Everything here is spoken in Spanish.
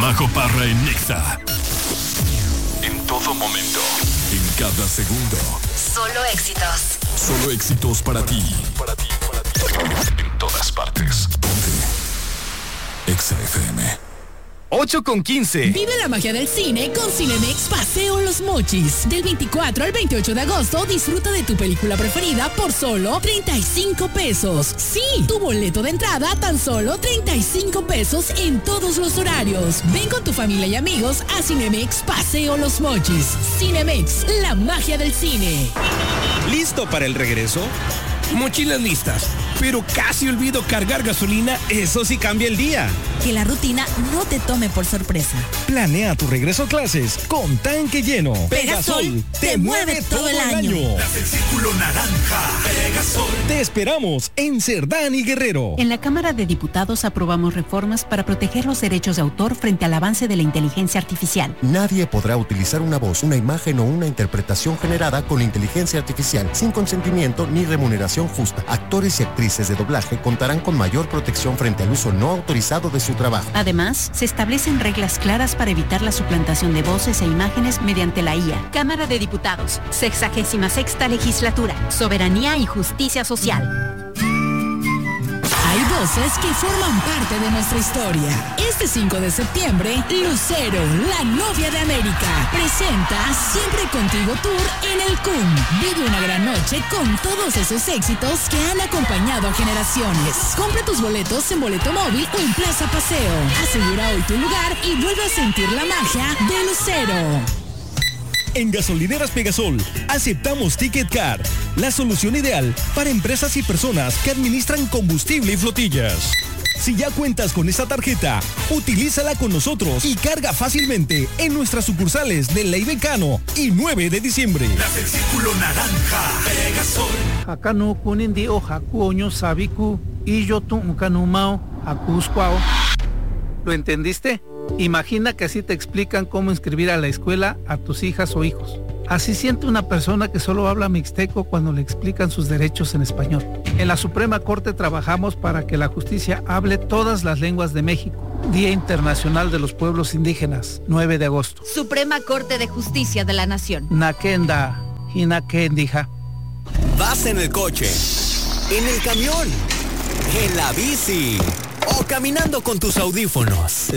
Majo Parra en Nexa. En todo momento, en cada segundo. Solo éxitos. Solo éxitos para ti. Para ti, para ti. En todas partes. Ponte Exa FM. 8:15. Vive la magia del cine con Cinemex Paseo Los Mochis. Del 24 al 28 de agosto, disfruta de tu película preferida por solo 35 pesos. Sí, tu boleto de entrada tan solo 35 pesos en todos los horarios. Ven con tu familia y amigos a Cinemex Paseo Los Mochis. Cinemex, la magia del cine. ¿Listo para el regreso? Mochilas listas, pero casi olvido cargar gasolina. Eso sí cambia el día. Que la rutina no te tome por sorpresa. Planea tu regreso a clases con tanque lleno. Pegasol te mueve todo el año. El círculo naranja. Pegasol. Te esperamos en Cerdán y Guerrero. En la Cámara de Diputados aprobamos reformas para proteger los derechos de autor frente al avance de la inteligencia artificial. Nadie podrá utilizar una voz, una imagen o una interpretación generada con inteligencia artificial sin consentimiento ni remuneración justa. Actores y actrices de doblaje contarán con mayor protección frente al uso no autorizado de su trabajo. Además, se establecen reglas claras para evitar la suplantación de voces e imágenes mediante la IA. Cámara de Diputados, 66ª legislatura, soberanía y justicia social. Hay voces que forman parte de nuestra historia. Este 5 de septiembre, Lucero, la novia de América, presenta Siempre Contigo Tour en el CUM. Vive una gran noche con todos esos éxitos que han acompañado a generaciones. Compra tus boletos en Boleto Móvil o en Plaza Paseo. Asegura hoy tu lugar y vuelve a sentir la magia de Lucero. En Gasolineras Pegasol, aceptamos Ticket Car, la solución ideal para empresas y personas que administran combustible y flotillas. Si ya cuentas con esta tarjeta, utilízala con nosotros y carga fácilmente en nuestras sucursales de Ley Becano y 9 de diciembre. El círculo naranja. Pegasol. Hakanu kunindi o hakuoño sabiku y yo tu kanumao akuscuao. ¿Lo entendiste? Imagina que así te explican cómo inscribir a la escuela a tus hijas o hijos. Así siente una persona que solo habla mixteco cuando le explican sus derechos en español. En la Suprema Corte trabajamos para que la justicia hable todas las lenguas de México. Día Internacional de los Pueblos Indígenas, 9 de agosto. Suprema Corte de Justicia de la Nación. Nakenda, Hinakendija. Vas en el coche, en el camión, en la bici o caminando con tus audífonos.